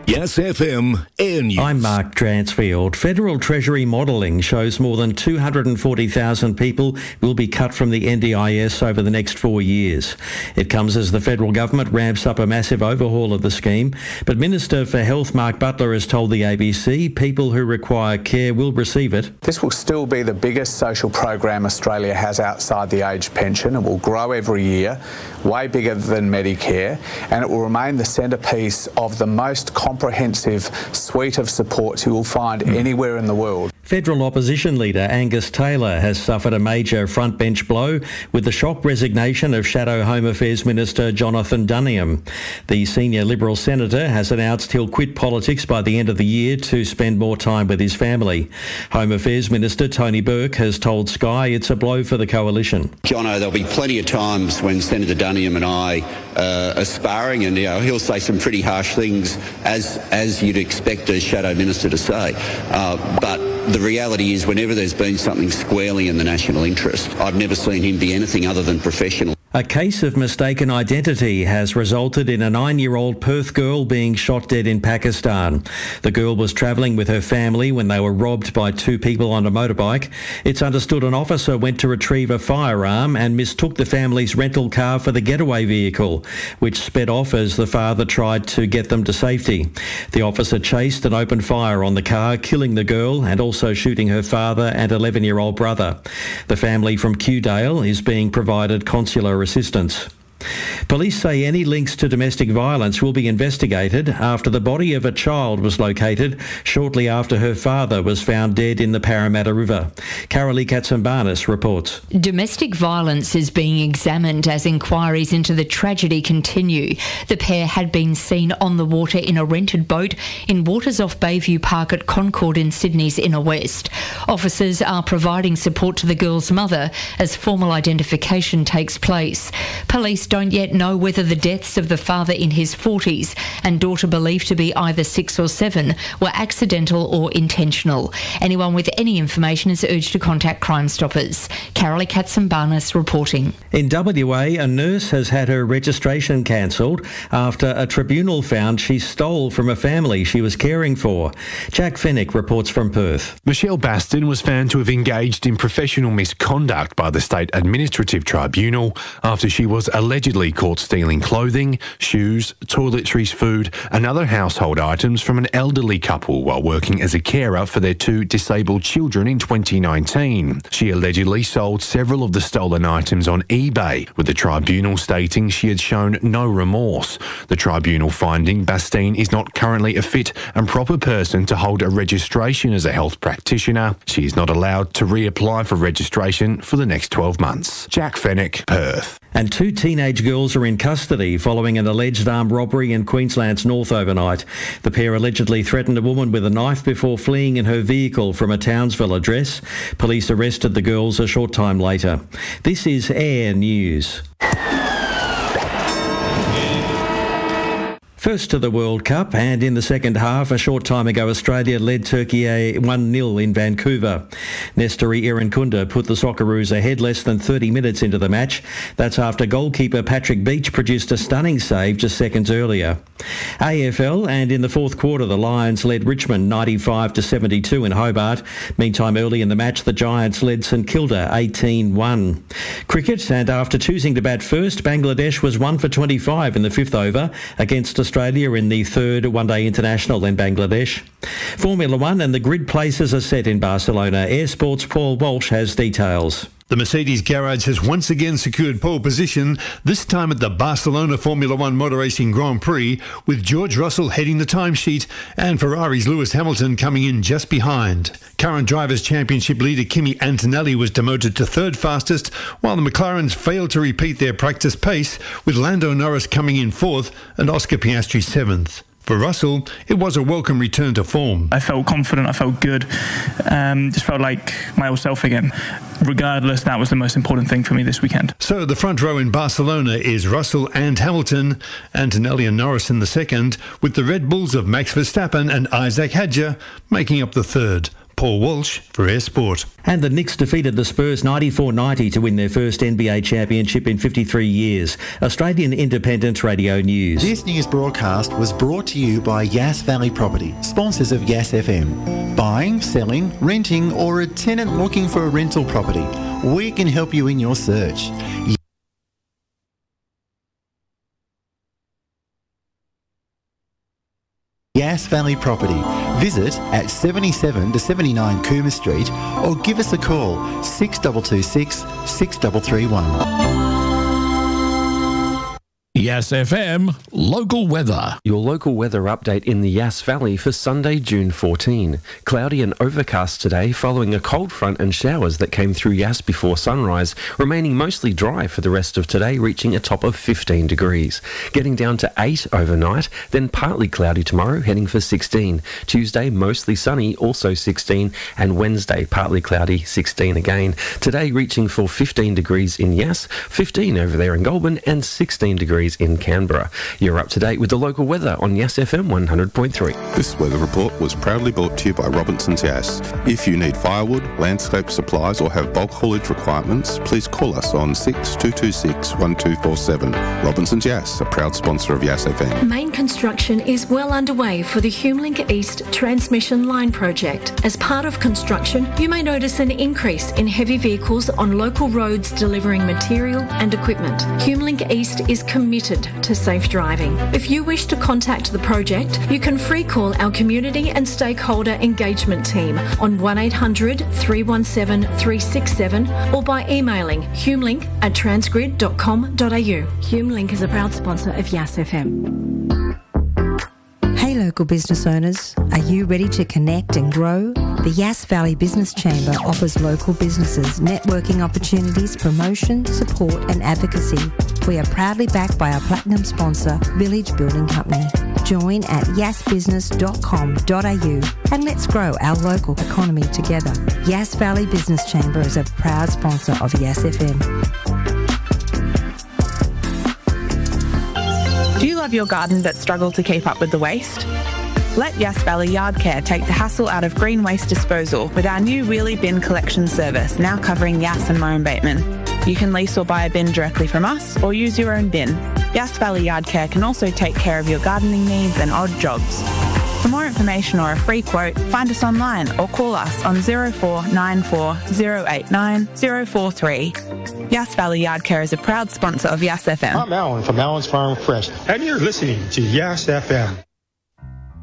Yes FM Air News. I'm Mark Dransfield. Federal Treasury modelling shows more than 240,000 people will be cut from the NDIS over the next 4 years. It comes as the federal government ramps up a massive overhaul of the scheme, but Minister for Health Mark Butler has told the ABC people who require care will receive it. This will still be the biggest social program Australia has outside the age pension. It will grow every year, way bigger than Medicare, and it will remain the centrepiece of the most comprehensive suite of supports you will find anywhere in the world. Federal opposition leader Angus Taylor has suffered a major frontbench blow with the shock resignation of Shadow Home Affairs Minister Jonathan Duniam. The senior Liberal senator has announced he'll quit politics by the end of the year to spend more time with his family. Home Affairs Minister Tony Burke has told Sky it's a blow for the coalition. Jono, there'll be plenty of times when Senator Duniam and I are sparring, and he'll say some pretty harsh things, as you'd expect a Shadow Minister to say. But the reality is, whenever there's been something squarely in the national interest, I've never seen him be anything other than professional. A case of mistaken identity has resulted in a 9-year-old Perth girl being shot dead in Pakistan. The girl was travelling with her family when they were robbed by two people on a motorbike. It's understood an officer went to retrieve a firearm and mistook the family's rental car for the getaway vehicle, which sped off as the father tried to get them to safety. The officer chased and opened fire on the car, killing the girl and also shooting her father and 11-year-old brother. The family from Kewdale is being provided consular assistance. Police say any links to domestic violence will be investigated after the body of a child was located shortly after her father was found dead in the Parramatta River. Carolee Katsambanis reports. Domestic violence is being examined as inquiries into the tragedy continue. The pair had been seen on the water in a rented boat in waters off Bayview Park at Concord in Sydney's inner west. Officers are providing support to the girl's mother as formal identification takes place. Police don't yet know whether the deaths of the father in his 40s and daughter believed to be either 6 or 7 were accidental or intentional. Anyone with any information is urged to contact Crime Stoppers. Carolee Katsambanis reporting. In WA, a nurse has had her registration cancelled after a tribunal found she stole from a family she was caring for. Jack Fennick reports from Perth. Michelle Baston was found to have engaged in professional misconduct by the State Administrative Tribunal after she was allegedly caught stealing clothing, shoes, toiletries, food and other household items from an elderly couple while working as a carer for their 2 disabled children in 2019. She allegedly sold several of the stolen items on eBay, with the tribunal stating she had shown no remorse. The tribunal finding Bastine is not currently a fit and proper person to hold a registration as a health practitioner. She is not allowed to reapply for registration for the next 12 months. Jack Fennick, Perth. And 2 teenage girls are in custody following an alleged armed robbery in Queensland's north overnight. The pair allegedly threatened a woman with a knife before fleeing in her vehicle from a Townsville address. Police arrested the girls a short time later. This is Air News. First to the World Cup, and in the second half, a short time ago, Australia led Turkey 1-0 in Vancouver. Nestori Irankunda put the Socceroos ahead less than 30 minutes into the match. That's after goalkeeper Patrick Beach produced a stunning save just seconds earlier. AFL, and in the fourth quarter, the Lions led Richmond 95-72 in Hobart. Meantime, early in the match, the Giants led St Kilda 18-1. Cricket, and after choosing to bat first, Bangladesh was 1 for 25 in the fifth over against Australia in the third one-day international in Bangladesh. Formula One and the grid places are set in Barcelona. Air Sports' Paul Walsh has details. The Mercedes garage has once again secured pole position, this time at the Barcelona Formula One Motor Racing Grand Prix, with George Russell heading the timesheet and Ferrari's Lewis Hamilton coming in just behind. Current Drivers' Championship leader Kimi Antonelli was demoted to third fastest, while the McLarens failed to repeat their practice pace, with Lando Norris coming in fourth and Oscar Piastri seventh. For Russell, it was a welcome return to form. I felt confident, I felt good, just felt like my old self again. Regardless, that was the most important thing for me this weekend. So the front row in Barcelona is Russell and Hamilton, Antonelli and Norris in the second, with the Red Bulls of Max Verstappen and Isaac Hadjar making up the third. Paul Walsh for Air Sport. And the Knicks defeated the Spurs 94-90 to win their first NBA championship in 53 years. Australian Independent Radio News. This news broadcast was brought to you by Yass Valley Property, sponsors of Yass FM. Buying, selling, renting, or a tenant looking for a rental property, we can help you in your search. Yass Valley Property. Visit at 77 to 79 Coomer Street or give us a call 6226 6331. Yass FM local weather. Your local weather update in the Yass Valley for Sunday, June 14. Cloudy and overcast today following a cold front and showers that came through Yass before sunrise, remaining mostly dry for the rest of today, reaching a top of 15 degrees. Getting down to 8 overnight, then partly cloudy tomorrow, heading for 16. Tuesday, mostly sunny, also 16, and Wednesday, partly cloudy, 16 again. Today, reaching for 15 degrees in Yass, 15 over there in Goulburn, and 16 degrees in Canberra. You're up to date with the local weather on Yass FM 100.3. This weather report was proudly brought to you by Robinson's Yass. If you need firewood, landscape supplies or have bulk haulage requirements, please call us on 6226 1247. Robinson's Yass, a proud sponsor of Yass FM. Main construction is well underway for the HumeLink East transmission line project. As part of construction, you may notice an increase in heavy vehicles on local roads delivering material and equipment. HumeLink East is committed to safe driving. If you wish to contact the project, you can free call our community and stakeholder engagement team on 1800 317 367 or by emailing humelink@transgrid.com.au. HumeLink is a proud sponsor of Yass FM. Hey local business owners, are you ready to connect and grow? The Yass Valley Business Chamber offers local businesses networking opportunities, promotion, support and advocacy. We are proudly backed by our platinum sponsor, Village Building Company. Join at yassbusiness.com.au and let's grow our local economy together. Yass Valley Business Chamber is a proud sponsor of Yass FM. Do you love your garden but struggle to keep up with the waste? Let Yass Valley Yard Care take the hassle out of green waste disposal with our new wheelie bin collection service, now covering Yass and Murrum Bateman. You can lease or buy a bin directly from us or use your own bin. Yass Valley Yard Care can also take care of your gardening needs and odd jobs. For more information or a free quote, find us online or call us on 0494 089 043. Yass Valley Yard Care is a proud sponsor of Yass FM. I'm Alan from Alan's Farm Fresh, and you're listening to Yass FM.